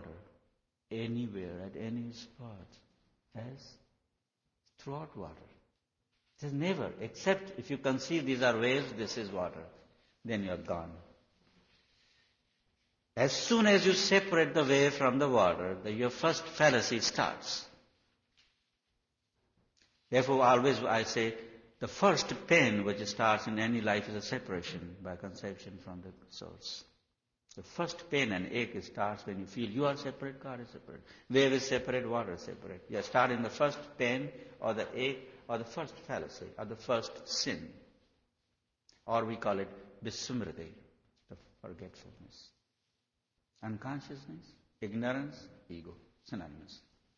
water anywhere, at any spot, as throughout water. It is never, except if you conceive these are waves, this is water, then you are gone. As soon as you separate the wave from the water, your first fallacy starts. Therefore, always I say, the first pain which starts in any life is a separation by conception from the source. The first pain and ache starts when you feel you are separate, God is separate. Wave is separate, water is separate. You start in the first pain or the ache or the first fallacy or the first sin. Or we call it vismriti, the forgetfulness. Unconsciousness, ignorance, ego, synonymous.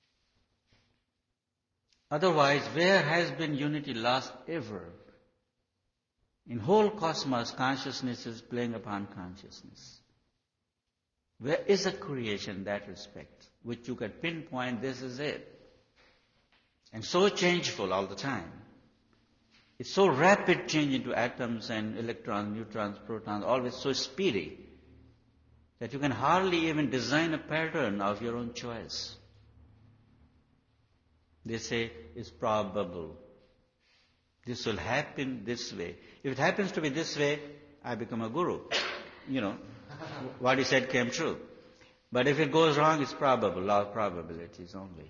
Otherwise, where has been unity lost ever? In whole cosmos, consciousness is playing upon consciousness. Where is a creation in that respect, which you can pinpoint, this is it? And so changeful all the time. It's so rapid change into atoms and electrons, neutrons, protons, always so speedy, that you can hardly even design a pattern of your own choice. They say it's probable. This will happen this way. If it happens to be this way, I become a guru. What he said came true. But if it goes wrong, it's probable, law of probabilities only.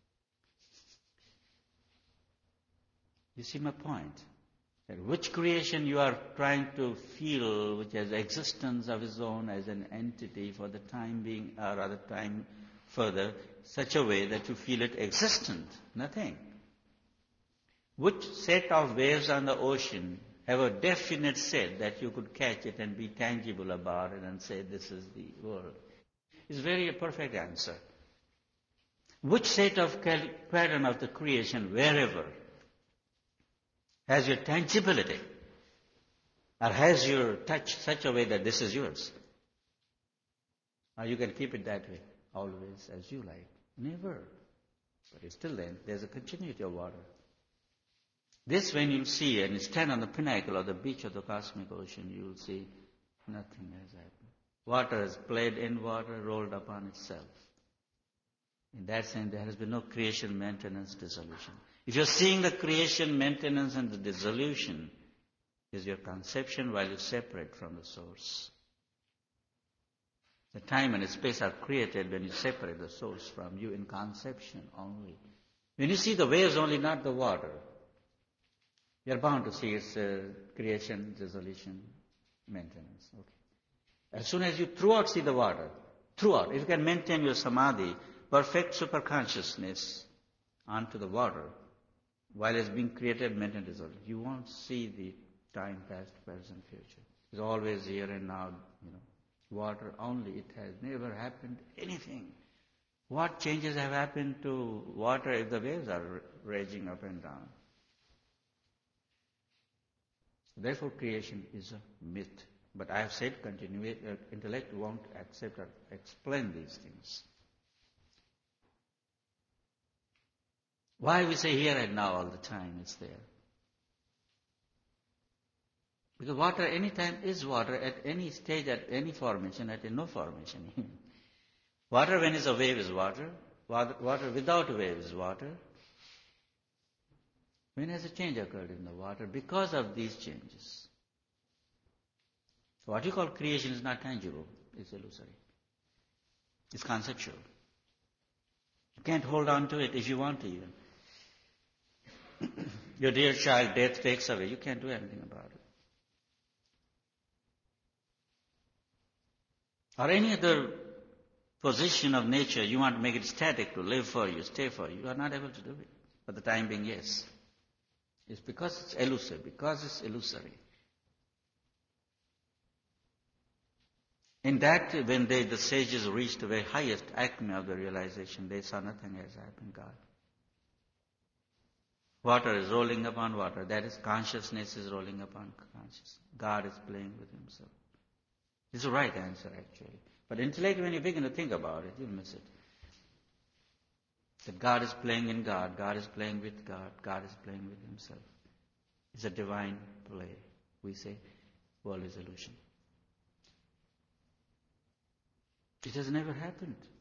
You see my point? That which creation you are trying to feel, which has existence of its own as an entity for the time being, or rather time further, such a way that you feel it existent, nothing. Which set of waves on the ocean have a definite set that you could catch it and be tangible about it and say this is the world? It's very a perfect answer. Which set of pattern of the creation, wherever, has your tangibility or has your touch such a way that this is yours? Or you can keep it that way, always as you like. Never. But still then, there's a continuity of water. This when you'll see and you stand on the pinnacle of the beach of the cosmic ocean, you'll see nothing has happened. Water has played in water, rolled upon itself. In that sense, there has been no creation, maintenance, dissolution. If you're seeing the creation, maintenance, and the dissolution, is your conception while you separate from the source. The time and space are created when you separate the source from you in conception only. When you see the waves only, not the water, you're bound to see its creation, dissolution, maintenance. Okay. As soon as you throughout see the water, if you can maintain your samadhi, perfect superconsciousness onto the water, while it's being created, maintained, dissolved, you won't see the time, past, present, future. It's always here and now, Water only. It has never happened anything. What changes have happened to water if the waves are raging up and down? Therefore, creation is a myth. But I have said intellect won't accept or explain these things. Why we say here and now all the time, it's there. Because water any time is water at any stage, at any formation, at no formation. Water when it's a wave is water. Water without a wave is water. When has a change occurred in the water? Because of these changes. So what you call creation is not tangible, it's illusory. It's conceptual. You can't hold on to it if you want to even. Your dear child, death takes away. You can't do anything about it. Or any other position of nature, you want to make it static, to live for you, stay for you. You are not able to do it. For the time being, yes. It's because it's elusive, because it's illusory. In that, when the sages reached the very highest acme of the realization, they saw nothing as happened, God. Water is rolling upon water. That is, consciousness is rolling upon consciousness. God is playing with himself. It's the right answer, actually. But intellect, when you begin to think about it, you'll miss it. That God is playing in God, God is playing with God, God is playing with himself. It's a divine play. We say, world is illusion. It has never happened.